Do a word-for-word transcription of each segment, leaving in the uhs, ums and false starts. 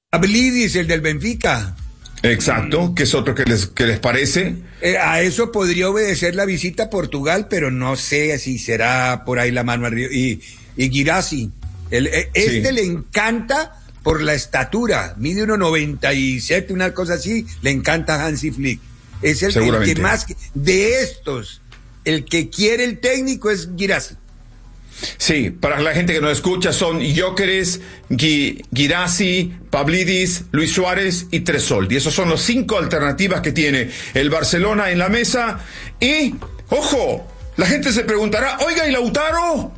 Pavlidis, el del Benfica. Exacto, que es otro que les, que les parece. Eh, a eso podría obedecer la visita a Portugal, pero no sé si será por ahí la mano arriba. Y, y Guirassy, el, eh, este sí. Le encanta por la estatura, mide uno noventa y siete, una cosa así, le encanta Hansi Flick. Es el, el que más, de estos, el que quiere el técnico es Guirassy. Sí, para la gente que nos escucha son Gyökeres, Guirassy, Pavlidis, Luis Suárez y Tresoldi. Esas son las cinco alternativas que tiene el Barcelona en la mesa. Y, ojo, la gente se preguntará, oiga, ¿y Lautaro?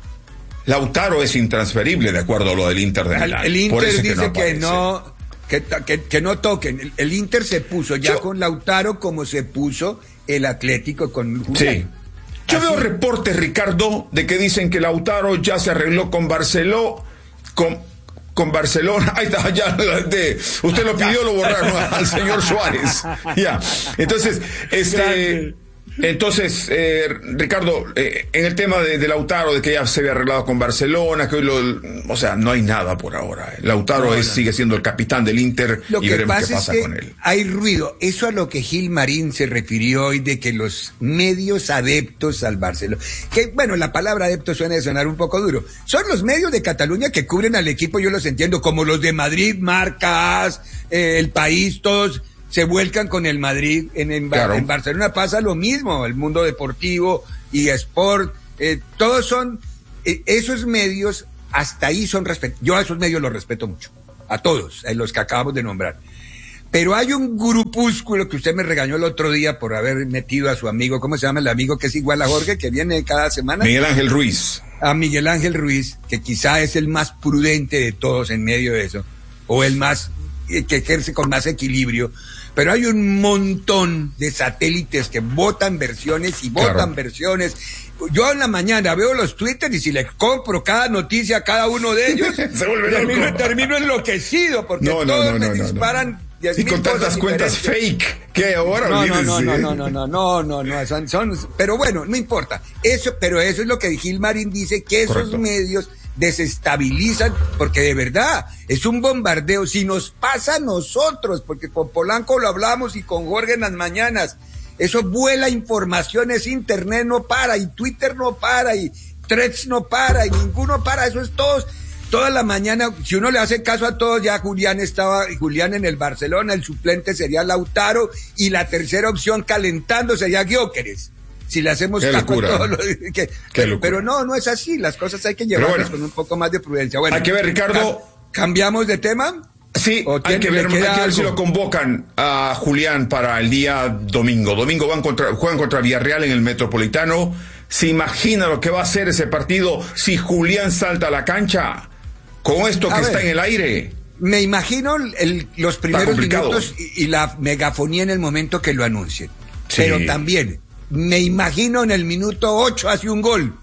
Lautaro es intransferible de acuerdo a lo del Inter de Milán. El, el Inter dice que no, que no, que, que, que no toquen. El, el Inter se puso ya Yo, con Lautaro como se puso el Atlético con Julián. Sí. Yo Así. veo reportes, Ricardo, de que dicen que Lautaro ya se arregló con Barcelona, con, con Barcelona. Ahí está, ya, de, usted lo pidió, lo borraron al señor Suárez. Ya. Entonces, este, entonces, eh, Ricardo, eh, en el tema de, de Lautaro, de que ya se había arreglado con Barcelona, que hoy lo, o sea, no hay nada por ahora. Lautaro no, es, no. sigue siendo el capitán del Inter lo y veremos qué pasa es que con él. Hay ruido. Eso a lo que Gil Marín se refirió hoy de que los medios adeptos al Barcelona, que bueno, la palabra adepto suena de sonar un poco duro. Son los medios de Cataluña que cubren al equipo, yo los entiendo, como los de Madrid, Marcas, eh, El País, todos se vuelcan con el Madrid. En, en, claro. en Barcelona pasa lo mismo, el Mundo Deportivo y Sport, eh, todos son, eh, esos medios hasta ahí son respeto. Yo a esos medios los respeto mucho, a todos, a los que acabamos de nombrar. Pero hay un grupúsculo que usted me regañó el otro día por haber metido a su amigo, ¿cómo se llama el amigo que es igual a Jorge, que viene cada semana? Miguel Ángel Ruiz. A Miguel Ángel Ruiz, que quizá es el más prudente de todos en medio de eso, o el más, que ejerce con más equilibrio. Pero hay un montón de satélites que votan versiones y votan claro. versiones. Yo en la mañana veo los Twitter y si les compro cada noticia a cada uno de ellos, se vuelve termino, loco. termino enloquecido porque no, no, todos no, me no, disparan. No, no. Y con tantas cuentas fake que ahora no, no, no, no, no, no, no, no, no, no, son, son, pero bueno, no importa. Eso, pero eso es lo que Gil Marín dice, que esos Correcto. medios desestabilizan, porque de verdad es un bombardeo. Si nos pasa a nosotros, porque con Polanco lo hablamos y con Jorge en las mañanas, eso vuela información, ese internet no para, y Twitter no para, y Threads no para, y ninguno para, eso es todos, toda la mañana. Si uno le hace caso a todos, ya Julián estaba, Julián en el Barcelona, el suplente sería Lautaro, y la tercera opción calentando sería Gyökeres. Si le hacemos caso a todo lo que, pero, pero no, no es así, las cosas hay que llevarlas bueno, con un poco más de prudencia. Bueno, hay que ver, Ricardo. ¿Cambiamos de tema? Sí, hay que ver, hay que ver si lo convocan a Julián para el día domingo. Domingo van contra, juegan contra Villarreal en el Metropolitano. ¿Se imagina lo que va a ser ese partido si Julián salta a la cancha con esto que a está ver, en el aire? Me imagino el, los primeros minutos y, y la megafonía en el momento que lo anuncien. Sí. Pero también me imagino en el minuto ocho hace un gol.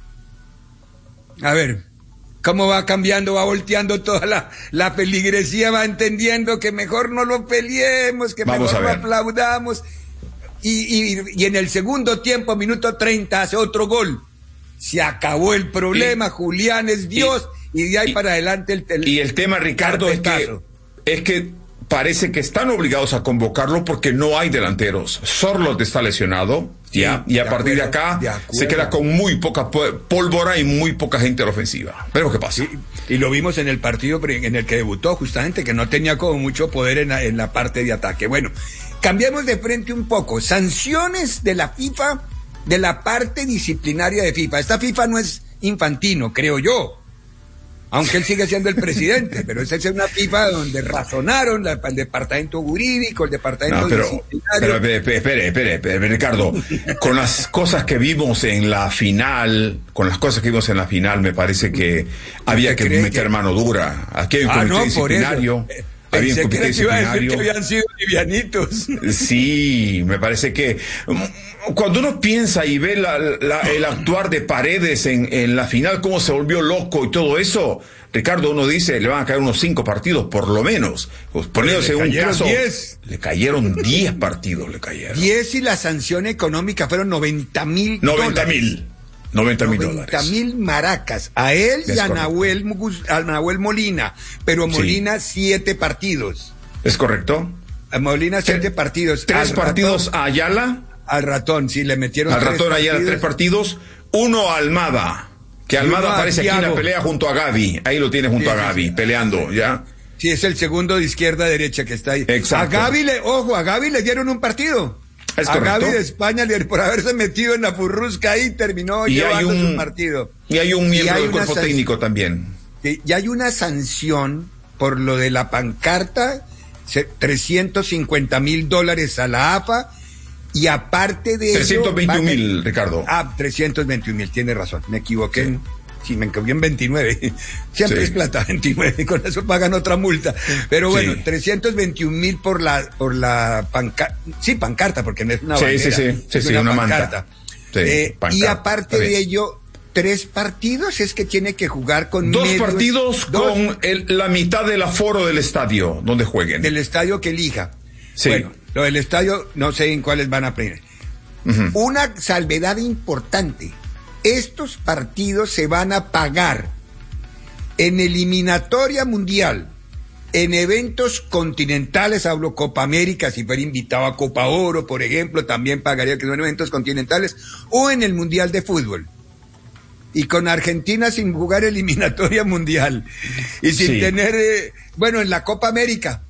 A ver, cómo va cambiando, va volteando toda la, la feligresía, va entendiendo que mejor no lo peleemos, que Vamos mejor lo aplaudamos. Y, y, y en el segundo tiempo, minuto treinta, hace otro gol. Se acabó el problema, y, Julián es Dios, y, y de ahí y, para adelante el, el Y el tema, Ricardo, es que, es que parece que están obligados a convocarlo porque no hay delanteros. Sorloth está lesionado, ya, sí, y a partir acuerdo, de acá de se queda con muy poca pólvora y muy poca gente a la ofensiva. Veremos qué pasa. Y, y lo vimos en el partido en el que debutó, justamente, que no tenía como mucho poder en la, en la parte de ataque. Bueno, cambiemos de frente un poco. Sanciones de la FIFA, de la parte disciplinaria de FIFA. Esta FIFA no es Infantino, creo yo. Aunque él sigue siendo el presidente, pero esa es una FIFA donde razonaron la, el departamento jurídico, el departamento no, pero, disciplinario. Pero, espere, espere, espere, espere, Ricardo, con las cosas que vimos en la final, con las cosas que vimos en la final, me parece que había que meter que... mano dura. Aquí hay un comité ah, no, disciplinario. Por eso. Había un comité que iba a decir que habían sido livianitos. Sí, me parece que cuando uno piensa y ve la, la, el actuar de Paredes en, en la final, cómo se volvió loco y todo eso, Ricardo, uno dice, le van a caer unos cinco partidos por lo menos. Pues, poniéndose un caso, diez. Le cayeron diez partidos, le cayeron. diez y la sanción económica fueron noventa mil. noventa mil. noventa mil dólares. noventa mil maracas. A él Es y a correcto. Nahuel, Mus- a Nahuel Molina. Pero Molina, sí. siete partidos. ¿Es correcto? A Molina, siete Tre- partidos. Tres Al partidos ratón, a Ayala. al ratón, sí, le metieron Al tres ratón Ayala, partidos. tres partidos. Uno a Almada. Que Y Almada uno a aparece aquí en la Thiago. pelea junto a Gaby. Ahí lo tiene junto Sí, a sí, Gaby, sí. peleando, ¿ya? Sí, es el segundo de izquierda a derecha que está ahí. Exacto. A Gaby le, ojo, a Gaby le dieron un partido. Es a correcto. Gaby de España le- por haberse metido en la furrusca ahí terminó Y hay llevando un- su partido. Y hay un Y miembro hay del una cuerpo san- técnico también. que ya hay una sanción por lo de la pancarta, se- trescientos cincuenta mil dólares a la A F A, y aparte de trescientos veintiún eso... mil, Ricardo. Ah, trescientos veintiún mil, tiene razón, me equivoqué. en- Sí, me equivoqué en veintinueve. Siempre Sí. es plata, veintinueve, con eso pagan otra multa. Pero bueno, Sí. trescientos veintiún mil por la, por la pancarta. Sí, pancarta, porque no es una Sí, bandera, sí, sí, sí, es sí, una manta. Sí, Eh, y pancarta, aparte está bien. de ello, tres partidos es que tiene que jugar con Dos medios- partidos dos con el- la mitad del aforo del estadio donde jueguen. del estadio que elija. Sí. Bueno, lo del estadio no sé en cuáles van a poner. Ujú. Una salvedad importante. Estos partidos se van a pagar en eliminatoria mundial, en eventos continentales, hablo Copa América, si fuera invitado a Copa Oro, por ejemplo, también pagaría que son eventos continentales, o en el Mundial de Fútbol. Y con Argentina sin jugar eliminatoria mundial. Y sin Sí. tener, eh, bueno, en la Copa América.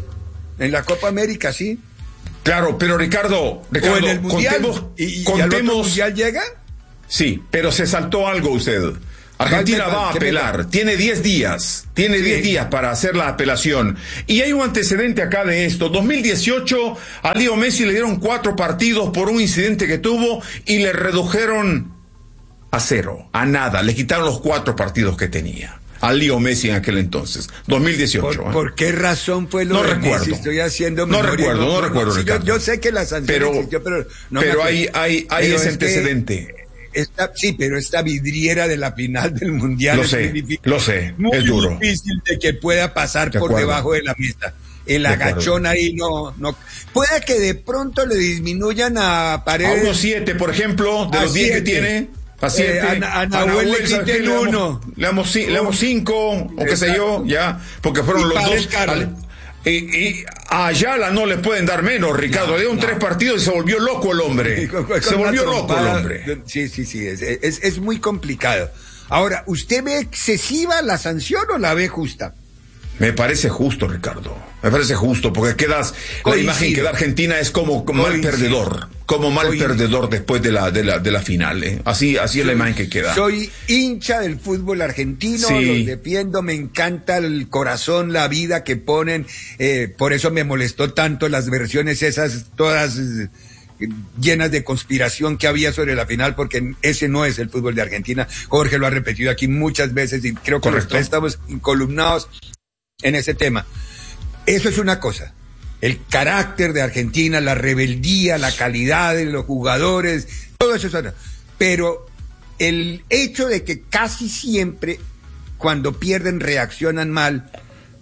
En la Copa América, sí. Claro, pero Ricardo, Ricardo, o en el Mundial. contemos, ¿Y, y al contemos- otro Mundial llega? Sí, pero se saltó algo usted. Argentina ¿Cuál me- va a qué me- apelar, tiene diez días, tiene Sí. diez días para hacer la apelación. Y hay un antecedente acá de esto. dos mil dieciocho a Leo Messi le dieron cuatro partidos por un incidente que tuvo y le redujeron a cero, a nada. Le quitaron los cuatro partidos que tenía a Leo Messi en aquel entonces, dos mil dieciocho. ¿Por, ¿eh? por qué razón fue lo No de recuerdo. Messi? Estoy haciendo No memoria, recuerdo, no recuerdo, sí, yo, Ricardo. yo sé que la sanción Pero- existió, pero no me pero acuerdo. hay, hay, hay Pero ese es que antecedente. esta- sí, pero esta vidriera de la final del Mundial Lo es sé, muy difícil, lo sé, muy es duro. difícil de que pueda pasar De por acuerdo. debajo de la mesa. El De acuerdo. agachón ahí no, no. Puede que de pronto le disminuyan a A Paredes. unos siete, por ejemplo, de A los diez que siete. tiene. A siete. Eh, a Na- a Nahuel le ¿sabes qué? quiten Le damos- uno. Le damos, ci- le damos cinco, o qué sé yo, Exacto. ya, porque fueron Y los para dos. el carro. al- y, y a Ayala no le pueden dar menos, Ricardo. No, Le dieron no. tres partidos y se volvió loco el hombre. Con- con Se una volvió loco el trompada. hombre. Sí, sí, sí, es, es, es muy complicado. Ahora, ¿usted ve excesiva la sanción o la ve justa? Me parece justo, Ricardo. Me parece justo, porque quedas. La Coincido. imagen que da Argentina es como, como mal Coincido. perdedor. Como mal Coincido. perdedor después de la, de la, de la final. ¿eh? Así, así es la imagen que queda. Soy hincha del fútbol argentino, Sí. los defiendo, me encanta el corazón, la vida que ponen, eh, por eso me molestó tanto las versiones esas, todas eh, llenas de conspiración que había sobre la final, porque ese no es el fútbol de Argentina. Jorge lo ha repetido aquí muchas veces y creo que los Correcto. tres estamos columnados en ese tema. Eso es una cosa. El carácter de Argentina, la rebeldía, la calidad de los jugadores, todo eso es otra. Pero el hecho de que casi siempre cuando pierden reaccionan mal,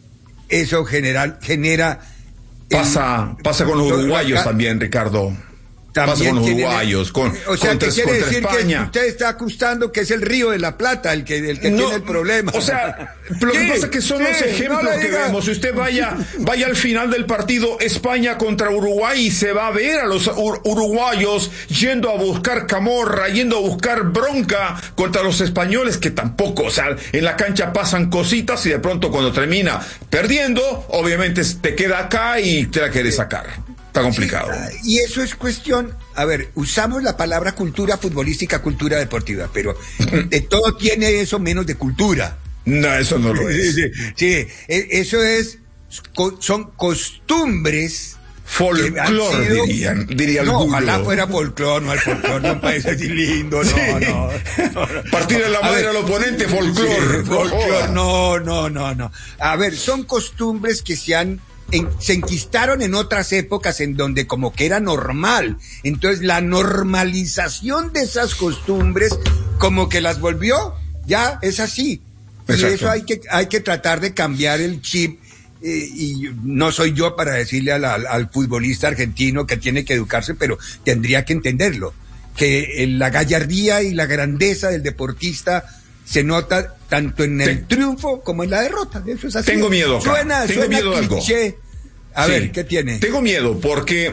eso general, genera... el- Pasa, pasa con los uruguayos acá- también, Ricardo. Pasa también con los tienen- uruguayos, con, o sea, contra, que quiere contra decir España. que usted está acusando que es el Río de la Plata el que, el que No, tiene el problema. O sea, lo que Sí, pasa es que son sí, los ejemplos no le que diga. vemos. Si usted vaya, vaya al final del partido España contra Uruguay y se va a ver a los ur- uruguayos yendo a buscar camorra, yendo a buscar bronca contra los españoles, que tampoco, o sea, en la cancha pasan cositas y de pronto cuando termina perdiendo, obviamente te queda acá y te la quieres sacar. Está complicado. Sí, y eso es cuestión, a ver, usamos la palabra cultura futbolística, cultura deportiva, pero de todo tiene eso menos de cultura. No, eso no lo Sí, es. sí, sí, e- eso es, co- son costumbres. que han Folclor, sido- dirían, diría No, alguno. ojalá fuera folclor, no el folclor, no un país así lindo, no, Sí. no, no, no. Partir de la A madre ver, al oponente, folclor. sí, No folclor, joda. no, no, no, no. A ver, son costumbres que se han en- se enquistaron en otras épocas en donde como que era normal. Entonces la normalización de esas costumbres como que las volvió, ya es así. Exacto. Y eso hay que, hay que tratar de cambiar el chip. Eh, y no soy yo para decirle al, al, al futbolista argentino que tiene que educarse, pero tendría que entenderlo. que la gallardía y la grandeza del deportista se nota tanto en el Ten, triunfo como en la derrota. Eso es así. Tengo miedo acá. Suena, tengo suena miedo de algo. A sí. ver, ¿qué tiene? Tengo miedo porque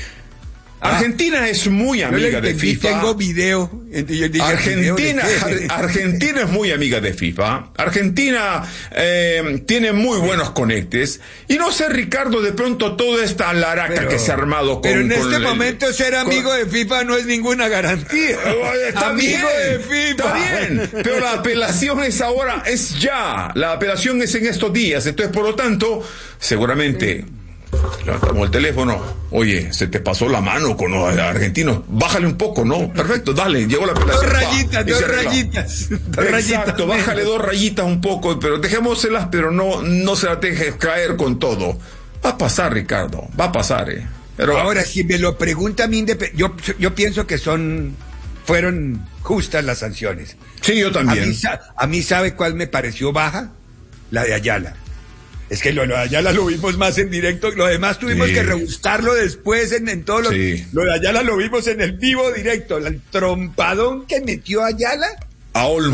ah, Argentina es muy amiga de FIFA. Tengo video. Dije, Argentina, video Ar Argentina es muy amiga de FIFA. Argentina eh, tiene muy buenos conectes. Y no sé, Ricardo, de pronto toda esta laraca pero, que se ha armado con... Pero en con este el, momento ser amigo con, de FIFA no es ninguna garantía. Está amigo bien, de FIFA. Está bien, pero la apelación es ahora, es ya. La apelación es en estos días. Entonces, por lo tanto, seguramente... Levantamos el teléfono, oye, se te pasó la mano con los argentinos, bájale un poco, ¿no? Perfecto, dale, llegó la apelación. Dos rayitas, dos rayitas. Dos Exacto, rayitas, bájale dos rayitas un poco, pero dejémoselas, pero no, no se las dejes caer con todo. Va a pasar, Ricardo, va a pasar, eh. Pero ahora, si me lo pregunta a mí, yo, yo pienso que son, fueron justas las sanciones. Sí, yo también. A mí, a mí ¿sabe cuál me pareció baja? La de Ayala. Es que lo, lo de Ayala lo vimos más en directo, lo demás tuvimos sí. que rebuscarlo después en, en todo lo, sí. lo de Ayala lo vimos en el vivo directo, el trompadón que metió Ayala. A Olmo.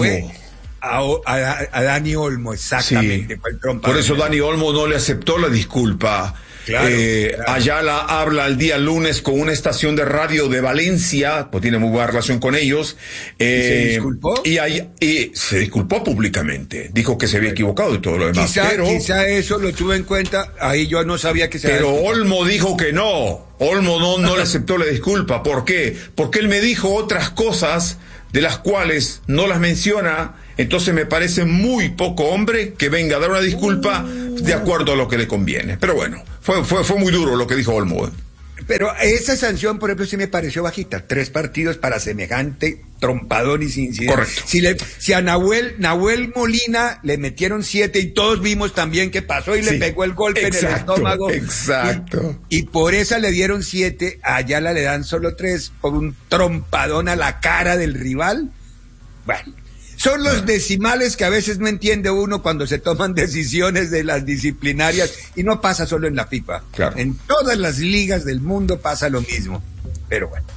A, a, a Dani Olmo, exactamente. Sí. Fue el Por eso Dani Olmo no le aceptó la disculpa. Claro, eh, claro. Ayala habla el día lunes con una estación de radio de Valencia, pues tiene muy buena relación con ellos. Eh, ¿Y se disculpó? Y, hay, y se disculpó públicamente. Dijo que se había equivocado y todo lo demás. Quizá, pero, quizá eso lo tuve en cuenta, ahí yo no sabía que se Pero Olmo dijo que no. Olmo no, no le aceptó la disculpa. ¿Por qué? Porque él me dijo otras cosas de las cuales no las menciona. Entonces me parece muy poco hombre que venga a dar una disculpa de acuerdo a lo que le conviene. Pero bueno, fue, fue, fue muy duro lo que dijo Olmo. Pero esa sanción, por ejemplo, sí me pareció bajita. Tres partidos para semejante trompadón y sin incidente. Correcto. Si, le, si a Nahuel, Nahuel Molina le metieron siete y todos vimos también que pasó y sí, le pegó el golpe exacto, en el estómago. Exacto. Y, y por esa le dieron siete, a Ayala le dan solo tres por un trompadón a la cara del rival. Bueno. Son los decimales que a veces no entiende uno cuando se toman decisiones de las disciplinarias y no pasa solo en la FIFA. Claro. En todas las ligas del mundo pasa lo mismo. Pero bueno.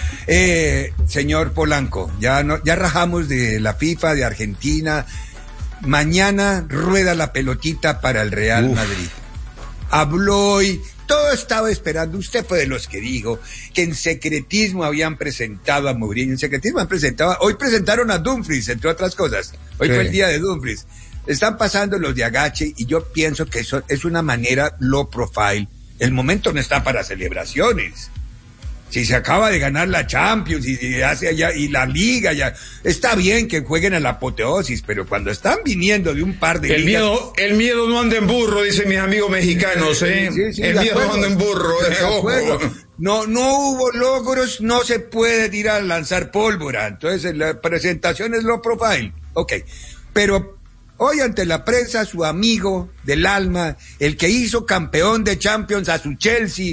Eh, señor Polanco, ya, no, ya rajamos de la FIFA, de Argentina. Mañana rueda la pelotita para el Real Uf. Madrid. Habló hoy. Todo estaba esperando, usted fue de los que dijo que en secretismo habían presentado a Mourinho, en secretismo han presentado, hoy presentaron a Dumfries, entre otras cosas, hoy sí. fue el día de Dumfries, están pasando los de Agache y yo pienso que eso es una manera low profile, el momento no está para celebraciones. Si se acaba de ganar la Champions y, y, hace allá, y la Liga, ya está bien que jueguen a la apoteosis, pero cuando están viniendo de un par de el ligas... Miedo, el miedo no anda en burro, dicen mis amigos mexicanos, ¿eh? Sí, sí, el miedo no anda en burro, eh, ojo. No, no hubo logros, no se puede tirar a lanzar pólvora, entonces la presentación es low profile, ok, pero... Hoy ante la prensa, su amigo del alma, el que hizo campeón de Champions a su Chelsea...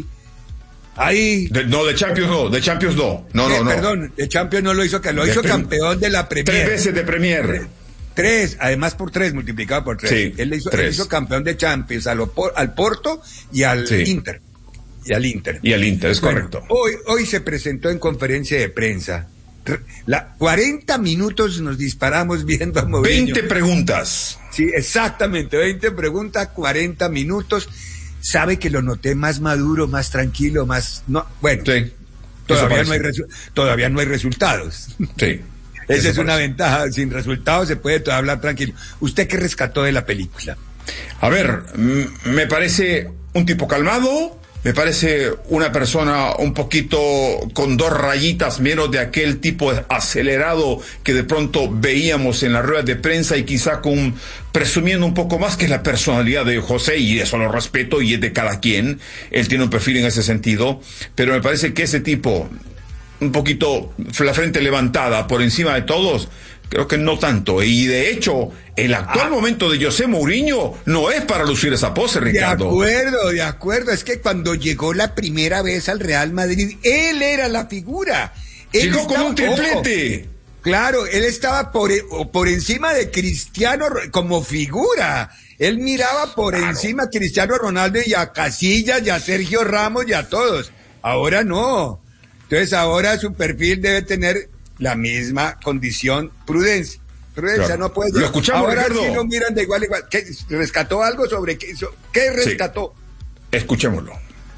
Ahí. De, no, de Champions no, de Champions no. No, eh, no, no. Perdón, de Champions no lo hizo, que lo de hizo campeón de la Premier. Tres veces de Premier. Tres, tres además por tres, multiplicado por tres. Sí, él, hizo, tres. él hizo campeón de Champions al, al Porto y al sí. Inter. Y al Inter. Y al Inter, es bueno, correcto. Hoy, hoy se presentó en conferencia de prensa. La, cuarenta minutos nos disparamos viendo a Mourinho. veinte preguntas. Sí, exactamente, veinte preguntas, cuarenta minutos. Sabe que lo noté más maduro, más tranquilo, más... no bueno, sí, todavía, no hay resu... todavía no hay resultados. Sí. Esa es una ventaja. Sin resultados se puede todavía hablar tranquilo. ¿Usted qué rescató de la película? A ver, me parece un tipo calmado, me parece una persona un poquito con dos rayitas menos de aquel tipo acelerado que de pronto veíamos en las ruedas de prensa y quizá con presumiendo un poco más, que es la personalidad de José, y eso lo respeto y es de cada quien, él tiene un perfil en ese sentido, pero me parece que ese tipo, un poquito la frente levantada por encima de todos, creo que no tanto, y de hecho el actual ah. momento de José Mourinho no es para lucir esa pose, Ricardo. De acuerdo, de acuerdo, es que cuando llegó la primera vez al Real Madrid, él era la figura. Él llegó con un triplete. Ojo, claro, él estaba por, por encima de Cristiano como figura. Él miraba por claro. encima a Cristiano Ronaldo y a Casillas y a Sergio Ramos y a todos. Ahora no. Entonces ahora su perfil debe tener la misma condición, prudencia. Prudencia, claro. no puede. Lo escuchamos, ahora Ricardo. sí lo miran de igual a igual. ¿Qué, ¿Rescató algo sobre qué hizo? ¿Qué rescató? Sí. Escuchémoslo.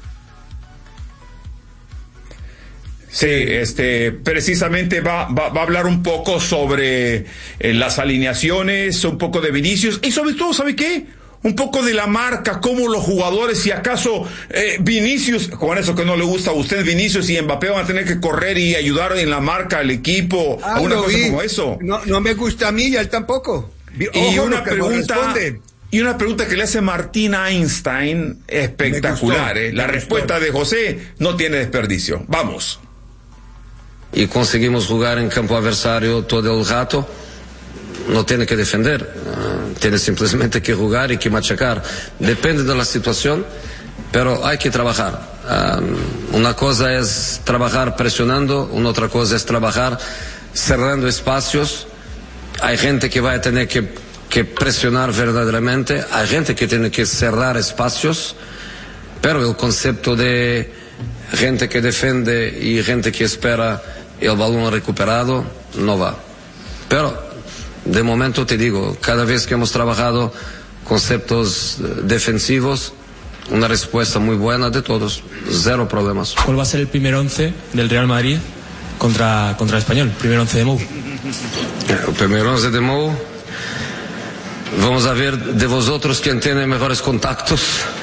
Sí, este, precisamente va, va, va a hablar un poco sobre eh, las alineaciones, un poco de Vinicius y sobre todo, ¿sabe qué? Un poco de la marca, cómo los jugadores, si acaso eh, Vinicius, con eso que no le gusta a usted, Vinicius y Mbappé van a tener que correr y ayudar en la marca al equipo, Ah, a una cosa vi. como eso. No, no me gusta a mí y a él tampoco. Ojo, Y una lo que pregunta... corresponde. Y una pregunta que le hace Martín Einstein, espectacular, ¿eh? La respuesta de José no tiene desperdicio. Vamos. Y conseguimos jugar en campo adversario todo el rato, no tiene que defender, uh, tiene simplemente que jugar y que machacar. Depende de la situación, pero hay que trabajar. Um, una cosa es trabajar presionando, una otra cosa es trabajar cerrando espacios. Hay gente que va a tener que, que presionar verdaderamente, hay gente que tiene que cerrar espacios, pero el concepto de gente que defiende y gente que espera el balón recuperado no va. Pero de momento te digo, cada vez que hemos trabajado conceptos defensivos, una respuesta muy buena de todos, cero problemas. ¿Cuál va a ser el primer once del Real Madrid contra, contra el Español? Primer once de Mou. El primer once de Mou, vamos a ver de vosotros quién tiene mejores contactos.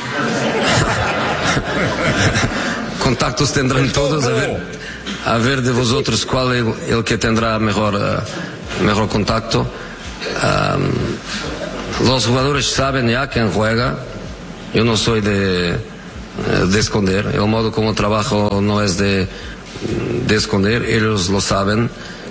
Contactos tendrán todos, a ver, a ver de vosotros cuál es el, el que tendrá mejor, uh, mejor contacto. Um, los jugadores saben ya quién juega, yo no soy de, de esconder, el modo como trabajo no es de, de esconder, ellos lo saben.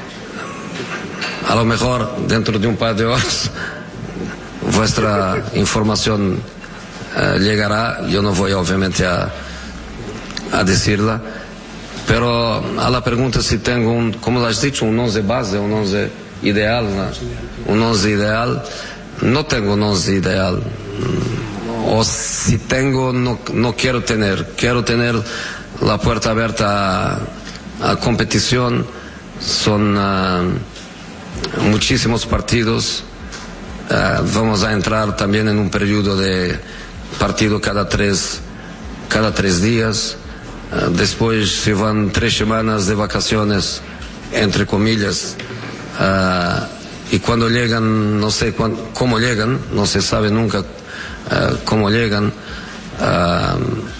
A lo mejor dentro de un par de horas vuestra información uh, llegará, yo no voy obviamente a a decirla, pero a la pregunta si tengo un, como lo has dicho, un once base, un once ideal, ¿no? Un once ideal, no tengo un once ideal, o si tengo, no, no quiero tener, quiero tener la puerta abierta a, a competición, son uh, muchísimos partidos, uh, vamos a entrar también en un periodo de partido cada tres, cada tres días. Después se van tres semanas de vacaciones, entre comillas, uh, y cuando llegan, no sé cuándo, cómo llegan, no se sabe nunca uh, cómo llegan, uh,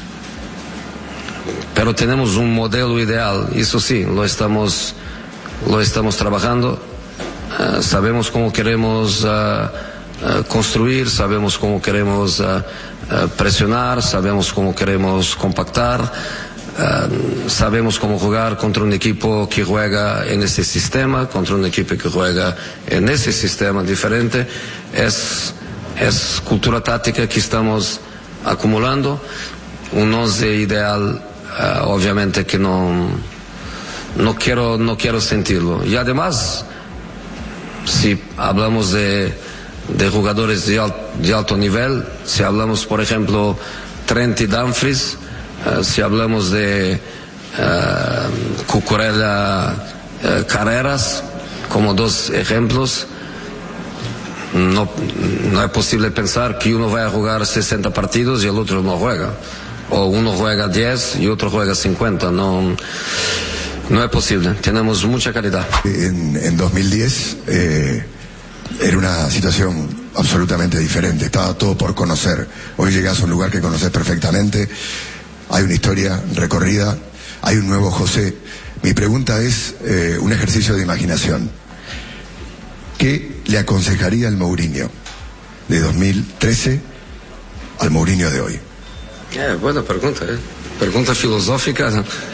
pero tenemos un modelo ideal, eso sí, lo estamos, lo estamos trabajando, uh, sabemos cómo queremos uh, uh, construir, sabemos cómo queremos uh, uh, presionar, sabemos cómo queremos compactar. Uh, sabemos cómo jugar contra un equipo que juega en ese sistema, contra un equipo que juega en ese sistema diferente. Es, es cultura táctica que estamos acumulando. Un once ideal, uh, obviamente que no, no quiero, no quiero sentirlo. Y además, si hablamos de, de jugadores de, al, de alto nivel, si hablamos, por ejemplo, Trent y Dumfries, Uh, si hablamos de uh, Cucurella, uh, Carreras, como dos ejemplos, no, no es posible pensar que uno vaya a jugar sesenta partidos y el otro no juega, o uno juega diez y otro juega cincuenta, no, no es posible, tenemos mucha calidad. En, en dos mil diez eh, era una situación absolutamente diferente, estaba todo por conocer, hoy llegas a un lugar que conoces perfectamente. Hay una historia recorrida, hay un nuevo José. Mi pregunta es eh, un ejercicio de imaginación. ¿Qué le aconsejaría al Mourinho de dos mil trece al Mourinho de hoy? Eh, buena pregunta, eh. Pregunta filosófica,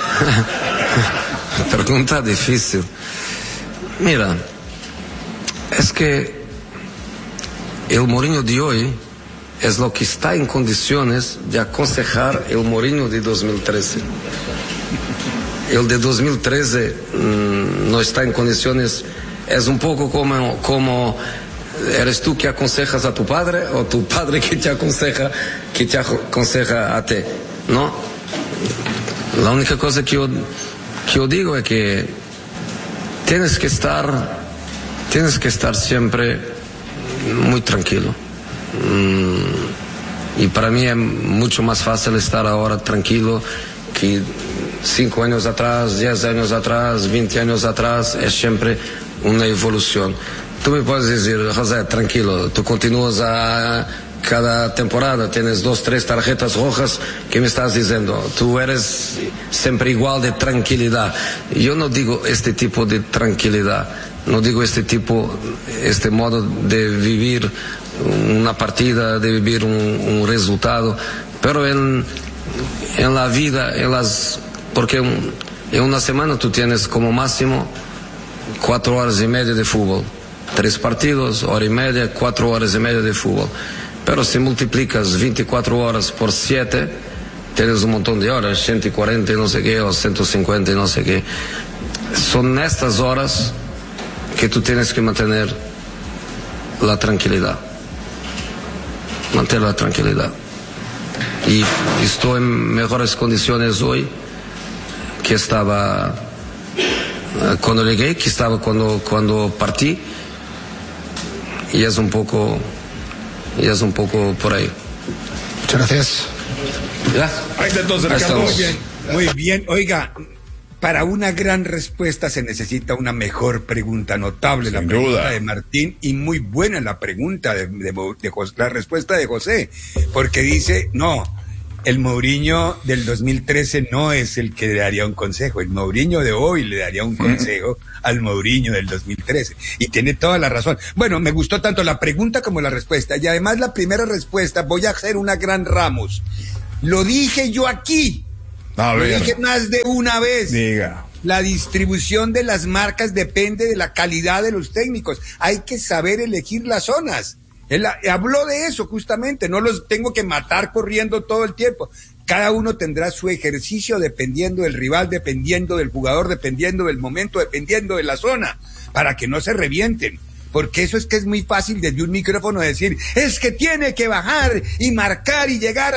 pregunta difícil. Mira, es que el Mourinho de hoy es lo que está en condiciones de aconsejar el Mourinho de dos mil trece. El de dos mil trece mmm, no está en condiciones, es un poco como, como eres tú que aconsejas a tu padre o tu padre que te aconseja, que te aconseja a ti, ¿no? La única cosa que yo, que yo digo es que tienes que estar, tienes que estar siempre muy tranquilo. Mm, y para mí es mucho más fácil estar ahora tranquilo que cinco años atrás, diez años atrás, veinte años atrás. Es siempre una evolución. Tú me puedes decir, José, tranquilo, tú continúas a cada temporada, tienes dos, tres tarjetas rojas. ¿Qué me estás diciendo? Tú eres siempre igual de tranquilidad. Yo no digo este tipo de tranquilidad, no digo este tipo, este modo de vivir una partida, de vivir un, un resultado, pero en, en la vida, en las, porque en una semana tú tienes como máximo cuatro horas y media de fútbol. Tres partidos, hora y media, cuatro horas y media de fútbol. Pero si multiplicas veinticuatro horas por siete, tienes un montón de horas, ciento cuarenta y no sé qué, o ciento cincuenta y no sé qué. Son estas horas que tú tienes que mantener la tranquilidad. Mantener la tranquilidad. Y estoy en mejores condiciones hoy que estaba cuando llegué, que estaba cuando, cuando partí. Y es un poco, y es un poco por ahí. Muchas gracias. ¿Ya? Ahí está entonces, Ricardo. Muy bien, muy bien. Oiga, para una gran respuesta se necesita una mejor pregunta. Notable la pregunta duda. de Martín y muy buena la pregunta de, de, de José, la respuesta de José, porque dice, no, el Mourinho del dos mil trece no es el que le daría un consejo, el Mourinho de hoy le daría un consejo al Mourinho del dos mil trece, y tiene toda la razón. Bueno, me gustó tanto la pregunta como la respuesta, y además la primera respuesta, voy a hacer una gran Ramos. Lo dije yo aquí, A lo ver. dije más de una vez. Diga. La distribución de las marcas depende de la calidad de los técnicos. Hay que saber elegir las zonas. Él habló de eso justamente, no los tengo que matar corriendo todo el tiempo. Cada uno tendrá su ejercicio dependiendo del rival, dependiendo del jugador, dependiendo del momento, dependiendo de la zona, para que no se revienten. Porque eso es que es muy fácil desde un micrófono decir, es que tiene que bajar y marcar y llegar